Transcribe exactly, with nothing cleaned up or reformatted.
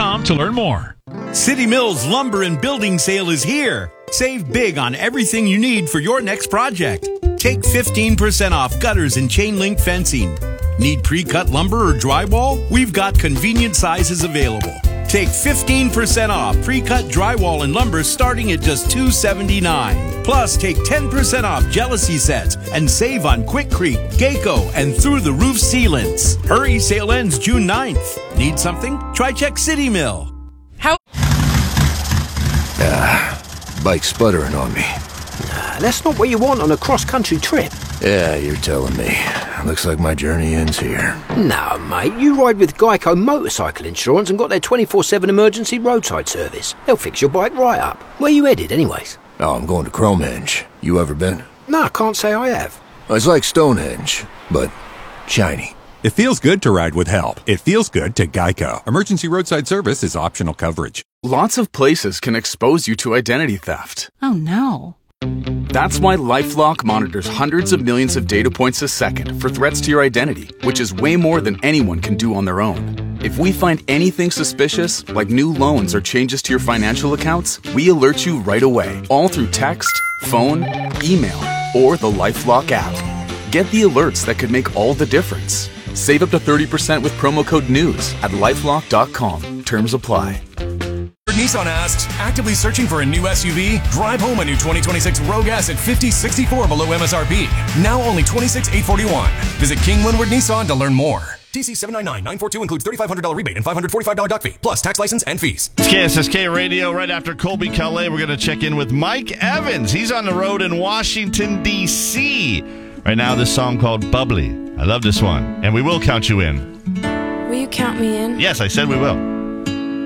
com to learn more. City Mills Lumber and Building Sale is here. Save big on everything you need for your next project. Take fifteen percent off gutters and chain link fencing. Need pre-cut lumber or drywall? We've got convenient sizes available. Take fifteen percent off pre-cut drywall and lumber starting at just two dollars and seventy-nine cents. Plus, take ten percent off jealousy sets and save on Quikrete, Geico, and through the roof sealants. Hurry, sale ends June ninth. Need something? Try check City Mill. How? Ah, bike's sputtering on me. Nah, that's not what you want on a cross-country trip. Yeah, you're telling me. Looks like my journey ends here. No, mate, you ride with Geico Motorcycle Insurance and got their twenty-four seven emergency roadside service. They'll fix your bike right up. Where you headed, anyways? Oh, I'm going to Cromenge. You ever been? No, I can't say I have. It's like Stonehenge, but shiny. It feels good to ride with help. It feels good to Geico. Emergency roadside service is optional coverage. Lots of places can expose you to identity theft. Oh, no. That's why LifeLock monitors hundreds of millions of data points a second for threats to your identity, which is way more than anyone can do on their own. If we find anything suspicious, like new loans or changes to your financial accounts, we alert you right away, all through text, phone, email, or the LifeLock app. Get the alerts that could make all the difference. Save up to thirty percent with promo code NEWS at lifelock dot com. Terms apply. Nissan asks, actively searching for a new S U V? Drive home a new twenty twenty-six Rogue S at fifty sixty-four below M S R P. Now only twenty-six thousand eight hundred forty-one. Visit King Windward Nissan to learn more. T C seven nine nine nine four two includes thirty-five hundred dollars rebate and five hundred forty-five dollars doc fee, plus tax, license, and fees. It's K S S K Radio. Right after Colby Calais, we're going to check in with Mike Evans. He's on the road in Washington, D C Right now, this song called Bubbly. I love this one. And we will count you in. Will you count me in? Yes, I said we will.